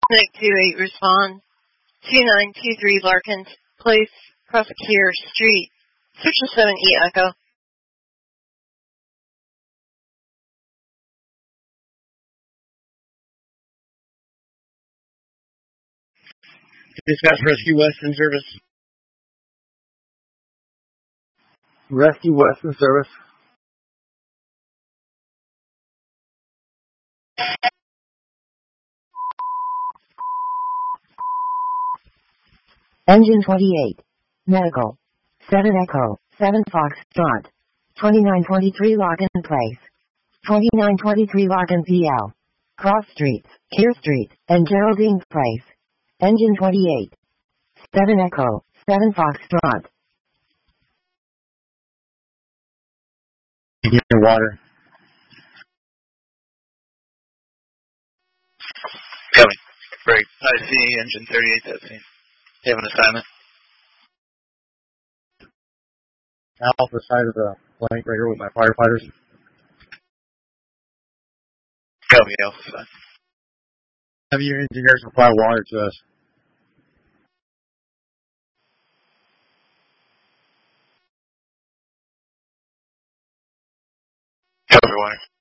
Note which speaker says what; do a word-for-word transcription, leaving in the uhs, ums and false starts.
Speaker 1: Nick two eight, respond. two nine two three Larkins Place, Prosecutor Street, Section seven E Echo.
Speaker 2: Dispatch Rescue West in service.
Speaker 3: Rescue West in service.
Speaker 4: Engine twenty-eight. Medical. seven Echo, seven Fox, Trot. twenty-nine twenty-three Larkin Place. twenty-nine twenty-three Larkin P L. Cross Streets, Keir Street, and Geraldine Place. Engine twenty-eight. seven Echo, seven Fox, Trot.
Speaker 2: Get your water.
Speaker 5: Coming. Break. I see engine thirty-eight, that's me. You have an assignment?
Speaker 3: Alpha side of the blank right here with my firefighters.
Speaker 5: Copy, Alpha side.
Speaker 3: Have your engineers supply water to us.
Speaker 5: Copy, water.